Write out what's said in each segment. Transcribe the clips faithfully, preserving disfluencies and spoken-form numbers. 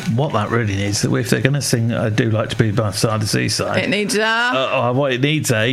what that really needs, if they're going to sing I Do Like to Be Beside the Seaside, it needs a... Uh, oh, what it needs, eh?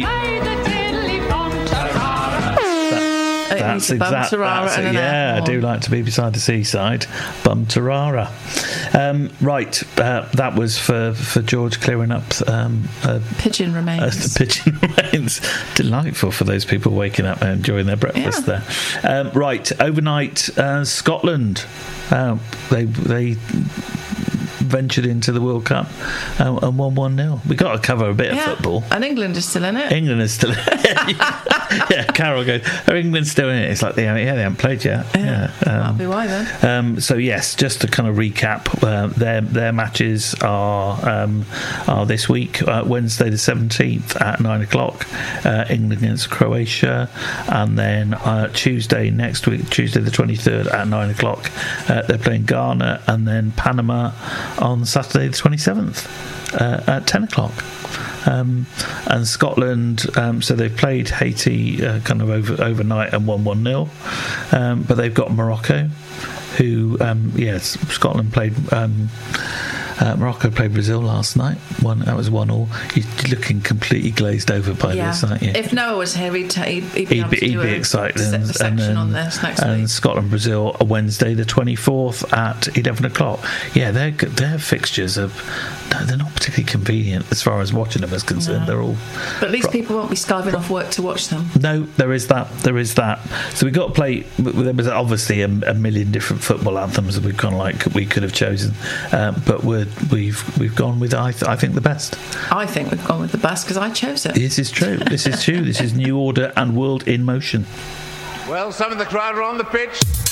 It That's needs a bum exactly tarara and an yeah. I do like to be beside the seaside. Bum tarara. Um, right, uh, that was for, for George clearing up um, uh, pigeon remains. Uh, the pigeon remains. Delightful for those people waking up and enjoying their breakfast Yeah. there. Um, right, overnight, uh, Scotland. Uh, they they. ventured into the World Cup uh, and won one nil. We've got to cover a bit yeah. of football. And England is still in it. England is still in it. Yeah, Carol goes, oh, England's still in it. It's like, they haven't, yeah, they haven't played yet. Yeah, yeah um, that'll be why then. Um, so, yes, just to kind of recap, uh, their their matches are um, are this week, uh, Wednesday the seventeenth at nine o'clock, uh, England against Croatia, and then uh, Tuesday next week, Tuesday the twenty-third at nine o'clock, uh, they're playing Ghana, and then Panama on Saturday the twenty-seventh uh, at ten o'clock. Um, and Scotland, um, so they've played Haiti uh, kind of over, overnight and won one nil, um, but they've got Morocco, who, um, yes, Scotland played. Um, Uh, Morocco played Brazil last night. One that was one all. You're looking completely glazed over by yeah. this, aren't you? If Noah was here, he'd, t- he'd, he'd be, he'd be, able to he'd do be a, excited. a, And, a section and then, on this next and week. Scotland Brazil Wednesday the twenty-fourth at eleven o'clock. Yeah, their their fixtures are they're not particularly convenient as far as watching them is concerned. No. They're all. But at least pro- people won't be skiving off work to watch them. No, there is that. There is that. So we got to play. There was obviously a, a million different football anthems that we've gone like we could have chosen, uh, but we're, we've we've gone with I, th- I think the best. I think we've gone with the best because I chose it. This is true. This is true. This is New Order and World in Motion. Well, some of the crowd are on the pitch.